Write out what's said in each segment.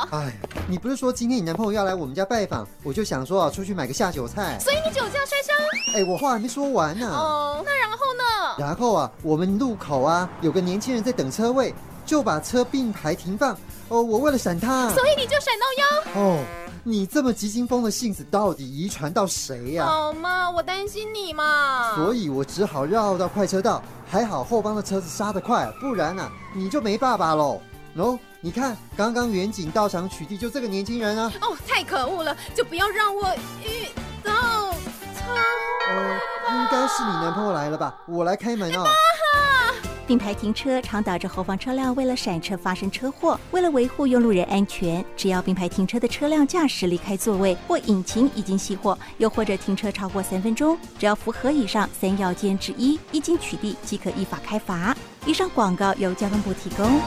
哎，你不是说今天你男朋友要来我们家拜访，我就想说出去买个下酒菜。 所以你酒驾摔伤？ 哎，我话还没说完呢。 哦，那然后呢？ 然后我们路口有个年轻人在等车位，就把车并排停放。我为了闪他， 所以你就闪到腰。 你这么急惊风的性子到底遗传到谁呀？ 好嘛，我担心你嘛。 所以我只好绕到快车道，还好后方的车子刹得快，不然你就没爸爸喽。你看，刚刚远景到场取缔就这个年轻人啊。 太可恶了，就不要让我遇到他。 应该是你男朋友来了吧？我来开门啊。 并排停车常导致后方车辆为了闪车发生车祸。为了维护用路人安全，只要并排停车的车辆驾驶离开座位或引擎已经熄火，又或者停车超过3分钟，只要符合以上3要件之一，一经取缔即可依法开罚。以上广告由交通部提供。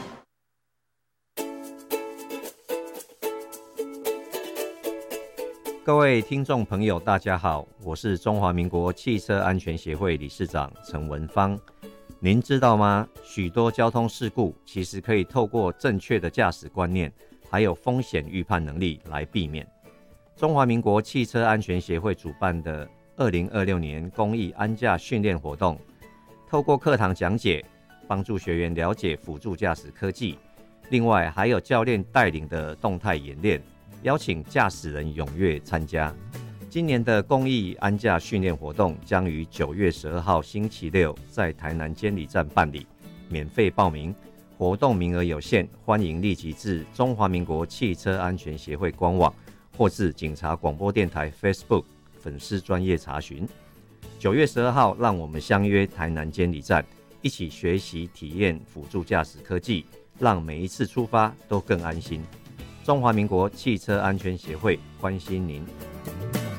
各位听众朋友大家好，我是中华民国汽车安全协会理事长陈文芳。您知道吗？许多交通事故其实可以透过正确的驾驶观念，还有风险预判能力来避免。中华民国汽车安全协会主办的2026年公益安驾训练活动，透过课堂讲解，帮助学员了解辅助驾驶科技，另外还有教练带领的动态演练，邀请驾驶人踊跃参加。今年的公益安驾训练活动将于9月12号星期六在台南监理站办理，免费报名，活动名额有限，欢迎立即至中华民国汽车安全协会官网或至警察广播电台 Facebook 粉丝专页查询。9月12号，让我们相约台南监理站，一起学习体验辅助驾驶科技，让每一次出发都更安心。中华民国汽车安全协会关心您。